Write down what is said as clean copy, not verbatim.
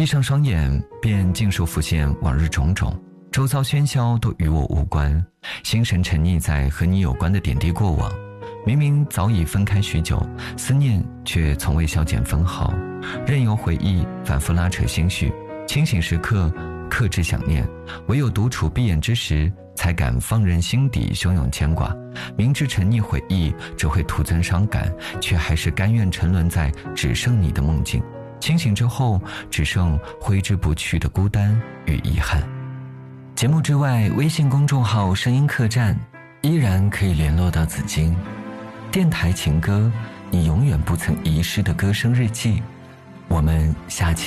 闭上双眼，便尽数浮现往日种种，周遭喧嚣都与我无关，心神沉溺在和你有关的点滴过往。明明早已分开许久，思念却从未消减分毫，任由回忆反复拉扯心绪。清醒时刻克制想念，唯有独处闭眼之时，才敢放任心底汹涌牵挂。明知沉溺回忆只会徒增伤感，却还是甘愿沉沦在只剩你的梦境。清醒之后，只剩挥之不去的孤单与遗憾。节目之外，微信公众号声音客栈依然可以联络到紫荆。电台情歌，你永远不曾遗失的歌声日记。我们下期